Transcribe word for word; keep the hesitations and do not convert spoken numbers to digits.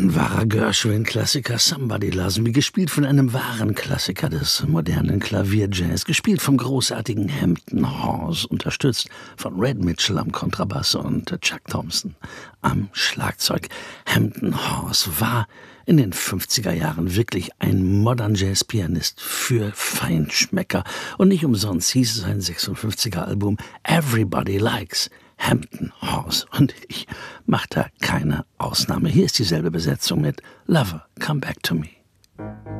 Ein wahrer Gershwin-Klassiker, Somebody Loves Me, gespielt von einem wahren Klassiker des modernen Klavierjazz, gespielt vom großartigen Hampton Hawes, unterstützt von Red Mitchell am Kontrabass und Chuck Thompson am Schlagzeug. Hampton Hawes war in den fünfziger Jahren wirklich ein Modern Jazz-Pianist für Feinschmecker. Und nicht umsonst hieß sein sechsundfünfziger Album Everybody Likes Hampton Hawes. Und ich mache da keine Ausnahme. Hier ist dieselbe Besetzung mit Lover, Come Back to Me.